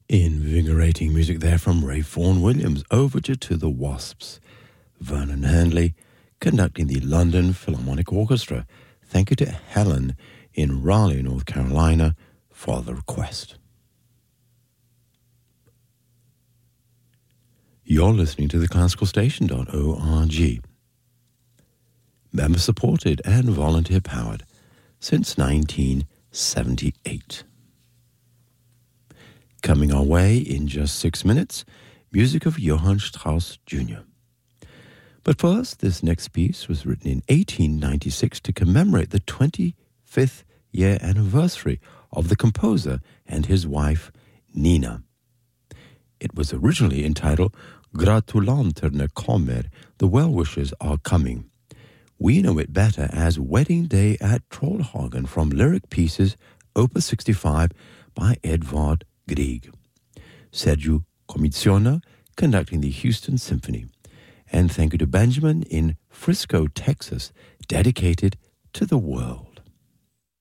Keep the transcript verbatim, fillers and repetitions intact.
Invigorating music there from Ray Vaughan Williams, Overture to the Wasps. Vernon Handley conducting the London Philharmonic Orchestra. Thank you to Helen in Raleigh, North Carolina, for the request. You're listening to the classical station dot org. Member supported and volunteer powered since nineteen seventy-eight. Coming our way in just six minutes, music of Johann Strauss Junior But first, this next piece was written in eighteen ninety-six to commemorate the twenty-fifth year anniversary of the composer and his wife, Nina. It was originally entitled Gratulanterna kommer, the well-wishers are coming. We know it better as Wedding Day at Trollhagen from Lyric Pieces, Opus sixty-five by Edvard Grieg. Sergio Commissiona conducting the Houston Symphony. And thank you to Benjamin in Frisco, Texas, dedicated to the world.